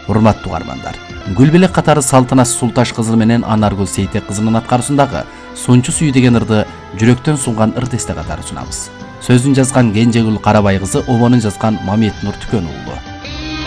Урматтуу угармандар, Гүлбелек катары Салтанат Султаш кызы менен Анаргүл Сейтек кызынын аткаруусундагы Сончу сүй деген ырды жүрөктөн сунган ыр десте катары сунабыз. Сөзүн жазган Кенжегүл Карабай кызы, обонун жазган Мамет Нур Түкөн уулу.